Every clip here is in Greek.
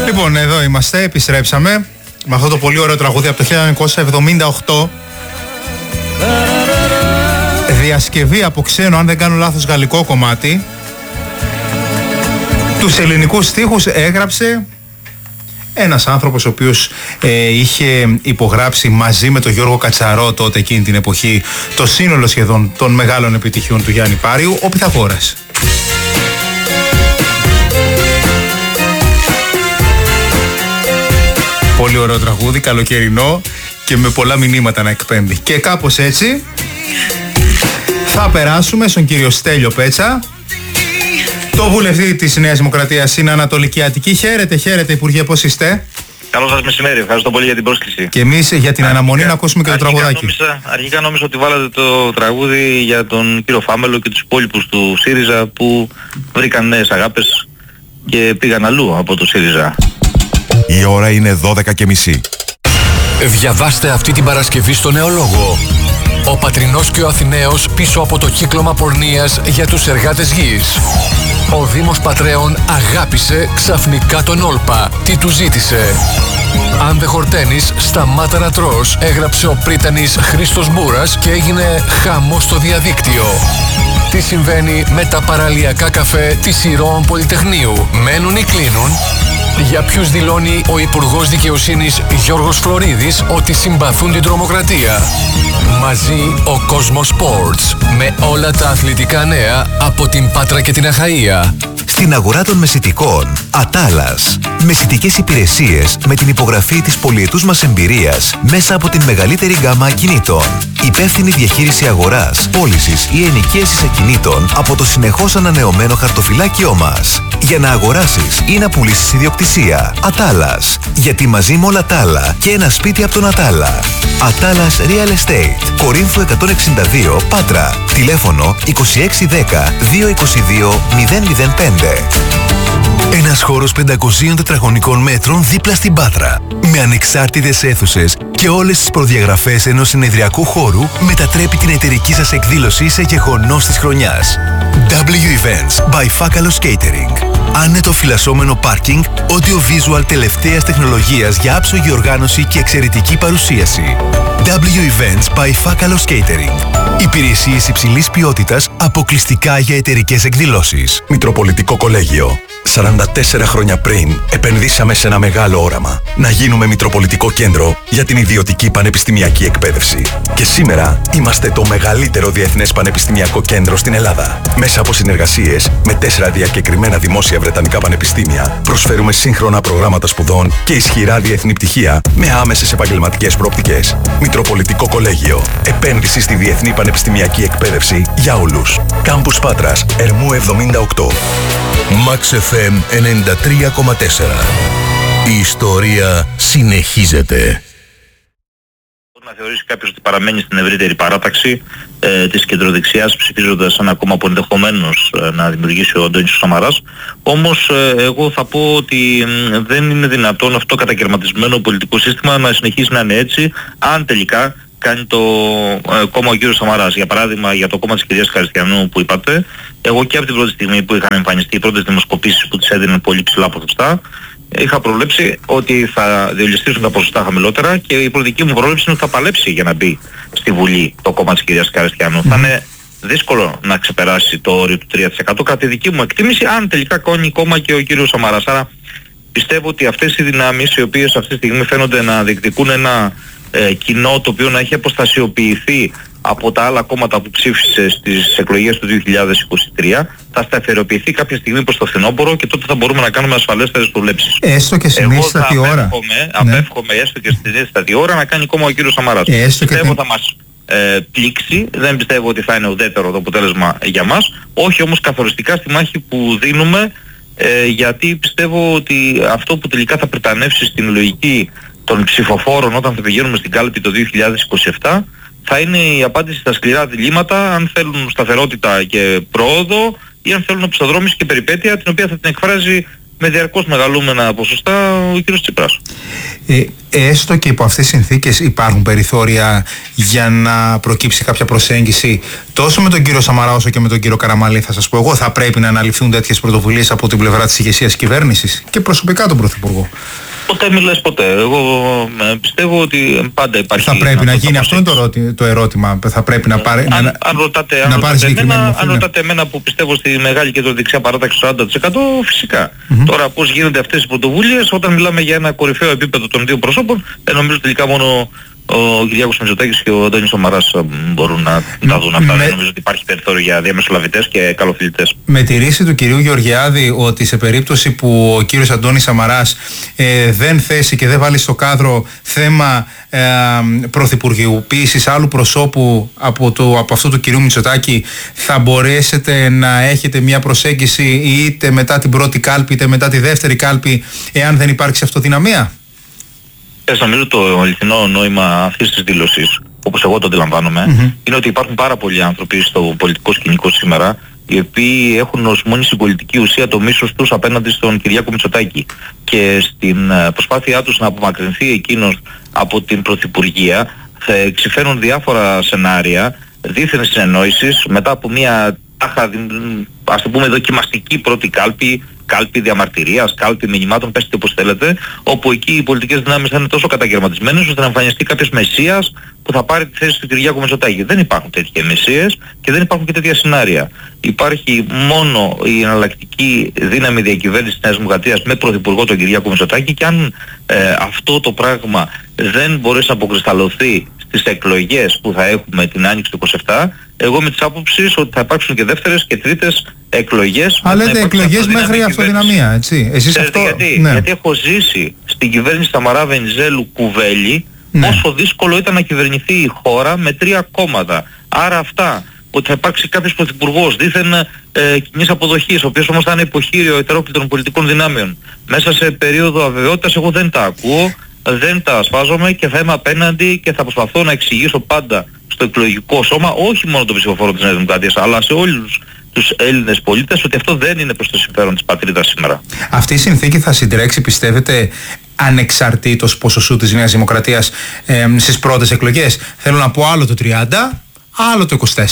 Λοιπόν, εδώ είμαστε, επιστρέψαμε με αυτό το πολύ ωραίο τραγούδι από το 1978. Διασκευή από ξένο, αν δεν κάνω λάθος, γαλλικό κομμάτι. Τους ελληνικούς στίχους έγραψε ένας άνθρωπος ο οποίος είχε υπογράψει μαζί με τον Γιώργο Κατσαρό τότε εκείνη την εποχή το σύνολο σχεδόν των μεγάλων επιτυχιών του Γιάννη Πάριου, ο Πυθαγόρας. Πολύ ωραίο τραγούδι, καλοκαιρινό και με πολλά μηνύματα να εκπέμπει. Και κάπως έτσι θα περάσουμε στον κύριο Στέλιο Πέτσα, το βουλευτή της Νέας Δημοκρατίας στην Ανατολική Αττική. Χαίρετε, χαίρετε Υπουργέ, πώς είστε? Καλό σας μεσημέρι, ευχαριστώ πολύ για την πρόσκληση. Και εμείς για την αναμονή να ακούσουμε και το τραγουδάκι. Αρχικά νόμιζα ότι βάλατε το τραγούδι για τον κύριο Φάμελο και τους υπόλοιπους του ΣΥΡΙΖΑ που βρήκαν νέες αγάπες και πήγαν αλλού από το ΣΥΡΙΖΑ. Η ώρα είναι 12:30. Διαβάστε αυτή την Παρασκευή στο Νεολόγο. Ο Πατρινός και ο Αθηναίος πίσω από το κύκλωμα πορνείας για τους εργάτες γης. Ο Δήμος Πατρέων αγάπησε ξαφνικά τον Όλπα. Τι του ζήτησε? Αν δεν χορταίνεις, σταμάτα να τρως, έγραψε ο πρίτανης Χρήστος Μπούρας και έγινε χαμός στο διαδίκτυο. Τι συμβαίνει με τα παραλιακά καφέ της Ηρώων Πολυτεχνείου? Μένουν ή κλείνουν? Για ποιους δηλώνει ο Υπουργός Δικαιοσύνης Γιώργος Φλωρίδης ότι συμπαθούν την τρομοκρατία? Μαζί ο Κόσμος Sports με όλα τα αθλητικά νέα από την Πάτρα και την Αχαΐα. Στην αγορά των μεσιτικών, Ατάλας. Μεσιτικές υπηρεσίες με την υπογραφή της πολυετούς μας εμπειρίας μέσα από την μεγαλύτερη γκάμα ακινήτων. Υπεύθυνη διαχείριση αγοράς, πώλησης ή ενοικίασης ακινήτων από το συνεχώς ανανεωμένο χαρτοφυλάκιό μας. Για να αγοράσεις ή να πουλήσεις ιδιοκτησία. Ατάλας. Γιατί μαζί με όλα τα άλλα και ένα σπίτι από τον Ατάλα. Ατάλας Real Estate. Κορίνθου 162 Πάτρα. Τηλέφωνο 2610 222 005. Ένας χώρος 500 τετραγωνικών μέτρων δίπλα στην Πάτρα. Με ανεξάρτητες αίθουσες και όλες τις προδιαγραφές ενός συνεδριακού χώρου μετατρέπει την εταιρική σας εκδήλωση σε γεγονός της χρονιάς. W Events by Fakalos Catering. Άνετο φυλασσόμενο πάρκινγκ, audio-visual τελευταίας τεχνολογίας για άψογη οργάνωση και εξαιρετική παρουσίαση. W Events by Fakalos Catering. Υπηρεσίες υψηλής ποιότητας αποκλειστικά για εταιρικές εκδηλώσεις. Μητροπολιτικό Κολέγιο. 44 χρόνια πριν επενδύσαμε σε ένα μεγάλο όραμα. Να γίνουμε Μητροπολιτικό Κέντρο για την ιδιωτική πανεπιστημιακή εκπαίδευση. Και σήμερα είμαστε το μεγαλύτερο διεθνές πανεπιστημιακό κέντρο στην Ελλάδα. Μέσα από συνεργασίες με 4 διακεκριμένα δημόσια βρετανικά πανεπιστήμια, προσφέρουμε σύγχρονα προγράμματα σπουδών και ισχυρά διεθνή πτυχία με άμεσες επαγγελματικές προοπτικές. Μητροπολιτικό Κολέγιο. Επένδυση στη διεθνή πανεπιστημιακή εκπαίδευση για όλους. Κάμπους Πάτρας, Ερμού 78. Max FM 93,4. Η ιστορία συνεχίζεται. Να θεωρήσει κάποιος ότι παραμένει στην ευρύτερη παράταξη της κεντροδεξιάς, ψηφίζοντας ένα κόμμα που ενδεχομένως να δημιουργήσει ο Αντώνης Σαμαράς. Όμως εγώ θα πω ότι δεν είναι δυνατόν αυτό το κατακαιρματισμένο πολιτικό σύστημα να συνεχίσει να είναι έτσι, αν τελικά κάνει το κόμμα ο κύριος Σαμαράς. Για παράδειγμα, για το κόμμα της κυρίας Χαριστιανού που είπατε, εγώ και από την πρώτη στιγμή που είχαν εμφανιστεί οι πρώτες δημοσκοπήσεις που τις έδιναν πολύ ψηλά ποσοστά, είχα προβλέψει ότι θα διολιστήσουν τα ποσοστά χαμηλότερα και η πολιτική μου πρόβλεψη είναι ότι θα παλέψει για να μπει στη Βουλή το κόμμα της κυρίας Χαριστιανού. Θα είναι δύσκολο να ξεπεράσει το όριο του 3% κατά τη δική μου εκτίμηση, αν τελικά κάνει κόμμα και ο κύριος Σαμαράς. Άρα πιστεύω ότι αυτές οι δυνάμεις, οι οποίες αυτή τη στιγμή φαίνονται να διεκδικούν ένα κοινό το οποίο να έχει αποστασιοποιηθεί από τα άλλα κόμματα που ψήφισε στις εκλογές του 2023, θα σταθεροποιηθεί κάποια στιγμή προς το φθινόπωρο και τότε θα μπορούμε να κάνουμε ασφαλέστερες προβλέψεις. Έστω και στην ίστατη ώρα. Απέφχομαι έστω και στην ίστατη ώρα να κάνει κόμμα ο κύριος Σαμαράς. Πιστεύω θα μας πλήξει, δεν πιστεύω ότι θα είναι ουδέτερο το αποτέλεσμα για μας, όχι όμως καθοριστικά στη μάχη που δίνουμε, γιατί πιστεύω ότι αυτό που τελικά θα πρετανεύσει στην λογική των ψηφοφόρων όταν θα πηγαίνουμε στην κάλπη το 2027 θα είναι η απάντηση στα σκληρά διλήμματα, αν θέλουν σταθερότητα και πρόοδο ή αν θέλουν οπισθοδρόμηση και περιπέτεια, την οποία θα την εκφράζει με διαρκώς μεγαλούμενα ποσοστά ο κύριος Τσίπρας. Έστω και υπό αυτές τις συνθήκες υπάρχουν περιθώρια για να προκύψει κάποια προσέγγιση τόσο με τον κύριο Σαμαρά όσο και με τον κύριο Καραμανλή? Θα σας πω εγώ, θα πρέπει να αναλυφθούν τέτοιες πρωτοβουλίες από την πλευρά της ηγεσίας κυβέρνησης και προσωπικά τον Πρωθυπουργό? Ποτέ μιλάς ποτέ. Εγώ πιστεύω ότι πάντα υπάρχει. Θα πρέπει να γίνει, αυτό είναι το ερώτημα. Θα πρέπει να πάρει. Αν ρωτάτε εμένα που πιστεύω στη μεγάλη κεντροδεξιά παράταξη 40%, φυσικά. Τώρα πώς γίνονται αυτές οι πρωτοβουλίες, όταν μιλάμε για ένα κορυφαίο επίπεδο των δύο προσώπων, νομίζω τελικά μόνο ο Κυριάκος Μητσοτάκης και ο Αντώνης Σαμαράς μπορούν να τα δουν αυτά. Δεν νομίζω ότι υπάρχει περιθώριο για διαμεσολαβητές και καλοφιλητές. Με τη ρίση του κυρίου Γεωργιάδη ότι σε περίπτωση που ο κύριος Αντώνης Σαμαράς δεν θέσει και δεν βάλει στο κάδρο θέμα πρωθυπουργιοποίησης άλλου προσώπου από αυτό του κυρίου Μητσοτάκη, θα μπορέσετε να έχετε μια προσέγγιση είτε μετά την πρώτη κάλπη είτε μετά τη δεύτερη κάλπη, εάν δεν υπάρξει αυτοδυναμία? Νομίζω το αληθινό νόημα αυτής της δήλωσης, όπως εγώ το αντιλαμβάνομαι, είναι ότι υπάρχουν πάρα πολλοί άνθρωποι στο πολιτικό σκηνικό σήμερα, οι οποίοι έχουν ως μόνη συμπολιτική ουσία το μίσος τους απέναντι στον Κυριάκο Μητσοτάκη. Και στην προσπάθειά τους να απομακρυνθεί εκείνος από την Πρωθυπουργία, θα εξηφαίνουν διάφορα σενάρια δίθεν συνεννόησης μετά από μια ας το πούμε δοκιμαστική πρώτη κάλπη διαμαρτυρίας, κάλπη μηνυμάτων, πέστε όπως θέλετε, όπου εκεί οι πολιτικές δυνάμεις θα είναι τόσο καταγερματισμένες ώστε να εμφανιστεί κάποιος μεσσίας που θα πάρει τη θέση του Κυριάκου Μητσοτάκη. Δεν υπάρχουν τέτοιες μεσσίες και δεν υπάρχουν και τέτοια σενάρια. Υπάρχει μόνο η εναλλακτική δύναμη διακυβέρνησης της Νέας Δημοκρατίας με πρωθυπουργό τον Κυριάκο Μητσοτάκη, και αν αυτό το πράγμα δεν μπορέσει να αποκρισταλωθεί στις εκλογές που θα έχουμε την Άνοιξη του 27, εγώ με τις άποψεις ότι θα υπάρξουν και δεύτερες και τρίτες εκλογές. Αλλά λέτε εκλογές μέχρι αυτοδυναμία, έτσι. Εσείς αυτό... γιατί, ναι. Γιατί έχω ζήσει στην κυβέρνηση Σαμαρά, Βενιζέλου, Κουβέλη, πόσο δύσκολο ήταν να κυβερνηθεί η χώρα με 3 κόμματα. Άρα αυτά, ότι θα υπάρξει κάποιος πρωθυπουργός δίθεν κοινής αποδοχής, ο οποίος όμως θα είναι υποχείριο ετερόκλητων πολιτικών δυνάμεων, μέσα σε περίοδο αβεβαιότητας, εγώ δεν τα ακούω, δεν τα ασπάζομαι και θα είμαι απέναντι και θα προσπαθώ να εξηγήσω πάντα στο εκλογικό σώμα, όχι μόνο τον ψηφοφόρο της Νέας Δημοκρατίας, αλλά σε όλους τους Έλληνες πολίτες, ότι αυτό δεν είναι προς το συμφέρον της πατρίδας σήμερα. Αυτή η συνθήκη θα συντρέξει, πιστεύετε, ανεξαρτήτως ποσοστού της Νέας Δημοκρατίας στις πρώτες εκλογές? Θέλω να πω άλλο το 30, άλλο το 24.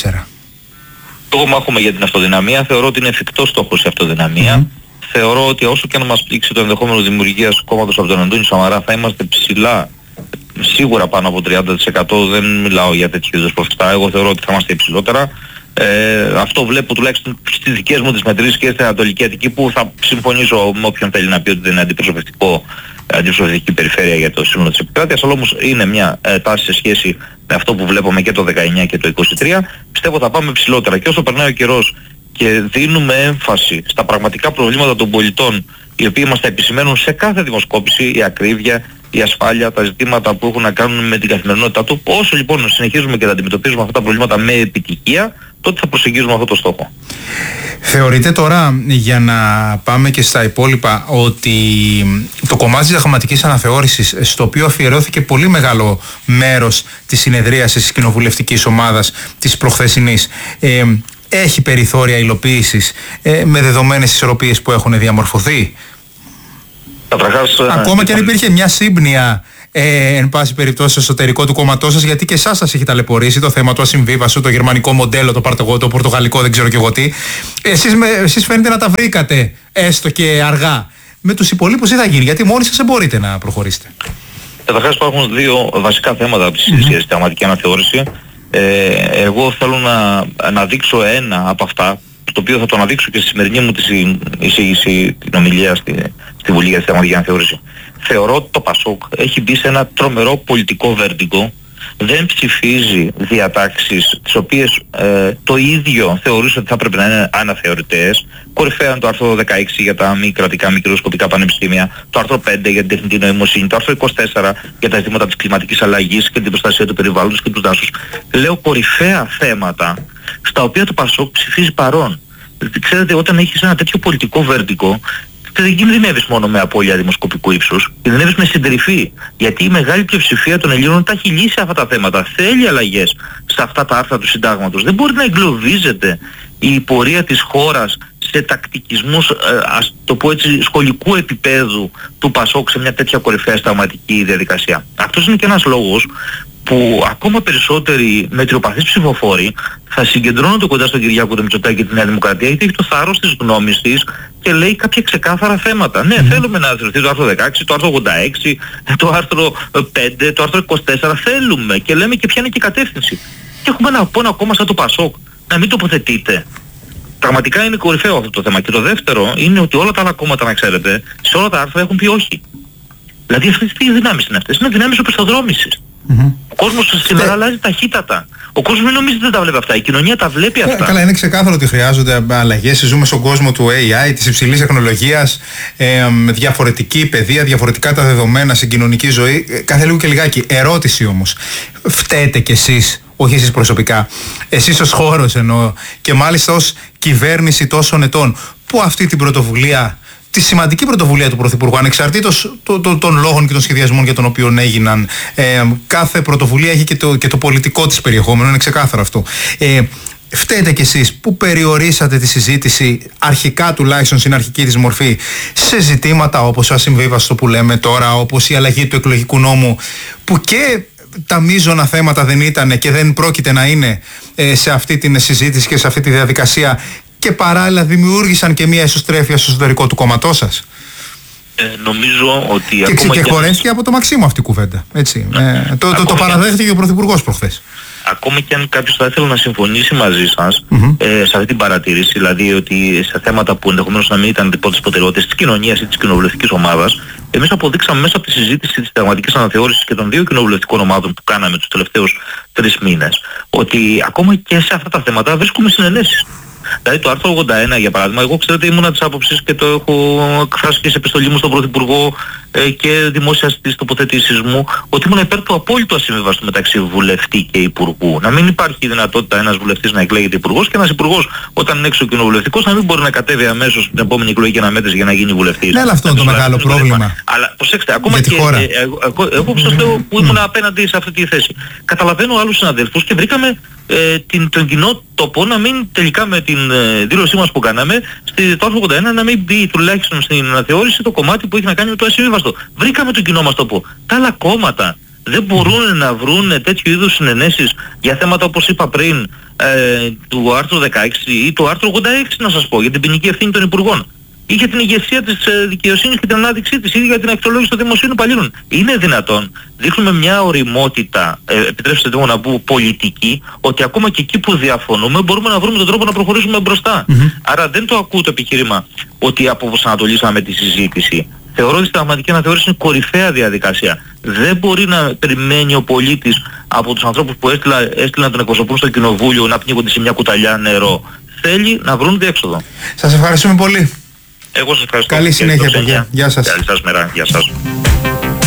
Εγώ μάχομαι για την αυτοδυναμία, θεωρώ ότι είναι εφικτός στόχος η αυτοδυναμία. Θεωρώ ότι όσο και αν μας πλήξει το ενδεχόμενο δημιουργίας κόμματος από τον Αντώνη Σαμαρά, θα είμαστε ψηλά, σίγουρα πάνω από 30%, δεν μιλάω για τέτοιου είδους ποσοστά, εγώ θεωρώ ότι θα είμαστε υψηλότερα. Αυτό βλέπω τουλάχιστον στις δικές μου τις μετρήσεις και στην Ανατολική Αττική, που θα συμφωνήσω με όποιον θέλει να πει ότι δεν είναι αντιπροσωπευτική περιφέρεια για το σύνολο της επικράτειας, αλλά όμως είναι μια τάση σε σχέση με αυτό που βλέπουμε και το 19 και το 23. Πιστεύω θα πάμε ψηλότερα, και όσο περνάει ο καιρός και δίνουμε έμφαση στα πραγματικά προβλήματα των πολιτών, οι οποίοι μας τα επισημαίνουν σε κάθε δημοσκόπηση, η ακρίβεια, η ασφάλεια, τα ζητήματα που έχουν να κάνουν με την καθημερινότητά του, όσο λοιπόν συνεχίζουμε και θα αντιμετωπίζουμε αυτά τα προβλήματα με επιτυχία, τότε θα προσεγγίζουμε αυτό το στόχο. Θεωρείτε τώρα, για να πάμε και στα υπόλοιπα, ότι το κομμάτι της συνταγματικής αναθεώρησης, στο οποίο αφιερώθηκε πολύ μεγάλο μέρος της συνεδρίασης της κοινοβουλευτικής ομάδας της προχθεσινής, έχει περιθώρια υλοποίησης με δεδομένες ισορροπίες που έχουν διαμορφωθεί? Ακόμα και αν υπήρχε μια σύμπνοια εν πάση περιπτώσει στο εσωτερικό του κόμματός σας, γιατί και εσάς σας έχει ταλαιπωρήσει το θέμα του ασυμβίβασου, το γερμανικό μοντέλο, το πάρτε εγώ, το πορτογαλικό, δεν ξέρω και εγώ τι. Εσείς φαίνεται να τα βρήκατε, έστω και αργά. Με τους υπολείπους τι θα γίνει, γιατί μόνοι σας δεν μπορείτε να προχωρήσετε? Καταρχάς υπάρχουν δύο βασικά θέματα από τη συνταγματική αναθεώρηση. Εγώ θέλω να δείξω ένα από αυτά, το οποίο θα το αναδείξω και στη σημερινή μου εισήγηση, την ομιλία στη Βουλή για τη συνταγματική αναθεώρηση. Θεωρώ ότι το ΠΑΣΟΚ έχει μπει σε ένα τρομερό πολιτικό βέρτιγκο. Δεν ψηφίζει διατάξεις τις οποίες το ίδιο θεωρούσε ότι θα πρέπει να είναι αναθεωρητές. Κορυφαία είναι το άρθρο 16 για τα μη κρατικά μικροσκοπικά πανεπιστήμια, το άρθρο 5 για την τεχνητή νοημοσύνη, το άρθρο 24 για τα ζητήματα της κλιματικής αλλαγής και την προστασία του περιβάλλοντος και του δάσους. Λέω κορυφαία θέματα στα οποία το ΠΑΣΟΚ ψηφίζει παρόν. Ξέρετε, όταν έχεις ένα τέτοιο πολιτικό βέρτιγκο, δεν κινδυνεύεις μόνο με απώλεια δημοσκοπικού ύψους, κινδυνεύεις με συντριβή. Γιατί η μεγάλη πλειοψηφία των Ελλήνων τα έχει λύσει αυτά τα θέματα. Θέλει αλλαγές σε αυτά τα άρθρα του συντάγματος. Δεν μπορεί να εγκλωβίζεται η πορεία της χώρας σε τακτικισμούς, ας το πω έτσι, σχολικού επίπεδου του ΠΑΣΟΚ σε μια τέτοια κορυφαία σταγματική διαδικασία. Αυτός είναι και ένας λόγος που ακόμα περισσότεροι μετριοπαθείς ψηφοφόροι θα συγκεντρώνονται κοντά στον Κυριάκο τον Μητσοτάκη και τη Νέα Δημοκρατία, γιατί έχει το θάρρος της γνώμης της και λέει κάποια ξεκάθαρα θέματα. Ναι, θέλουμε να θεωρηθεί το άρθρο 16, το άρθρο 86, το άρθρο 5, το άρθρο 24, θέλουμε και λέμε και ποια είναι και η κατεύθυνση. Και έχουμε ένα πόνο ακόμα σαν το ΠΑΣΟΚ να μην τοποθετείτε. Πραγματικά είναι κορυφαίο αυτό το θέμα. Και το δεύτερο είναι ότι όλα τα άλλα κόμματα, να ξέρετε, σε όλα τα άρθρα έχουν πει όχι. Δηλαδή αυτές τι δυνάμεις είναι αυτές? Είναι δυνάμεις οπισθοδρόμησης. Ο κόσμος σήμερα αλλάζει ταχύτατα. Ο κόσμος μην νομίζει ότι δεν τα βλέπει αυτά. Η κοινωνία τα βλέπει αυτά. Καλά, είναι ξεκάθαρο ότι χρειάζονται αλλαγές. Ζούμε στον κόσμο του AI, της υψηλής τεχνολογίας, διαφορετική παιδεία, διαφορετικά τα δεδομένα στην κοινωνική ζωή. Κάθε λίγο και λιγάκι. Ερώτηση όμως. Φταίτε κι εσείς, όχι εσείς προσωπικά, εσείς ως χώρος εννοώ, και μάλιστα ως κυβέρνηση τόσων ετών, που αυτή την πρωτοβουλία, τη σημαντική πρωτοβουλία του Πρωθυπουργού, ανεξαρτήτως των λόγων και των σχεδιασμών για τον οποίο έγιναν, κάθε πρωτοβουλία έχει και το πολιτικό της περιεχόμενο, είναι ξεκάθαρο αυτό. Φταίτε κι εσείς που περιορίσατε τη συζήτηση, αρχικά τουλάχιστον στην αρχική της μορφή, σε ζητήματα όπως ασυμβίβαστο που λέμε τώρα, όπως η αλλαγή του εκλογικού νόμου, που και τα μείζωνα θέματα δεν ήταν και δεν πρόκειται να είναι σε αυτή την συζήτηση και σε αυτή τη διαδικασία, και παράλληλα δημιούργησαν και μια εσωστρέφεια στο εσωτερικό του κόμματός σας. Νομίζω ότι και ακόμα και χωρέστηκε από το Μαξίμου αυτή η κουβέντα. Έτσι. Το παραδέχτηκε και ο Πρωθυπουργός προχθές. Ακόμα και αν κάποιος θα ήθελε να συμφωνήσει μαζί σας σε αυτή την παρατήρηση, δηλαδή ότι σε θέματα που ενδεχομένως να μην ήταν από τις προτεραιότητες της κοινωνίας ή της κοινοβουλευτικής ομάδας, εμείς αποδείξαμε μέσα από τη συζήτηση της συνταγματικής αναθεώρησης και των δύο κοινοβουλευτικών ομάδων που κάναμε τους τελευταίους 3 μήνες, ότι ακόμα και σε αυτά τα θέματα βρίσκουμε συνενέσεις. Δηλαδή το άρθρο 81 για παράδειγμα, εγώ ξέρετε ήμουνα της άποψης και το έχω εκφράσει και σε επιστολή μου στον Πρωθυπουργό και δημόσια στις τοποθετήσεις μου, ότι ήμουν υπέρ του απόλυτου ασυμβίβαστου μεταξύ βουλευτή και υπουργού. Να μην υπάρχει δυνατότητα ένας βουλευτής να εκλέγεται υπουργός και ένας υπουργός όταν είναι έξω κοινοβουλευτικός να μην μπορεί να κατέβει αμέσως στην επόμενη εκλογική αναμέτρηση για να γίνει βουλευτής. Ναι, αλλά αυτό είναι το μεγάλο πρόβλημα. Αλλά προσέξτε, ακόμα και εγώ που σας λέω που ήμουν απέναντι σε αυτή τη θέση. Καταλαβαίνω άλλους συναδέλφους και βρήκαμε τον κοινό τόπο να μην τελικά με την δήλωσή μας που κάναμε το άρθρο 81 να μην μπει τουλάχιστον στην αναθεώρηση το κομμάτι που έχει να κάνει με το ασυμβίβαστο. Βρήκαμε τον κοινό μας τόπο. Τα άλλα κόμματα δεν μπορούν να βρουν τέτοιου είδους συνενέσεις για θέματα όπως είπα πριν του άρθρου 16 ή του άρθρου 86 να σας πω για την ποινική ευθύνη των υπουργών ή για την ηγεσία της δικαιοσύνης και την ανάδειξή της ή για την αξιολόγηση των δημοσίων υπαλλήλων. Είναι δυνατόν, δείχνουμε μια οριμότητα, επιτρέψτε μου να πω πολιτική, ότι ακόμα και εκεί που διαφωνούμε μπορούμε να βρούμε τον τρόπο να προχωρήσουμε μπροστά. Άρα δεν το ακούω το επιχείρημα ότι αποπροσανατολίσαμε τη συζήτηση. Θεωρώ ότι η συνταγματική αναθεώρηση είναι κορυφαία διαδικασία. Δεν μπορεί να περιμένει ο πολίτης από τους ανθρώπους που έστειλαν να τον εκπροσωπούν στο κοινοβούλιο να πνίγονται σε μια κουταλιά νερό. Θέλει να βρουν διέξοδο. Σας ευχαριστούμε πολύ. Εγώ σας ευχαριστώ. Καλή συνέχεια, παιδιά. Γεια σας. Καλή σας μέρα. Γεια σας.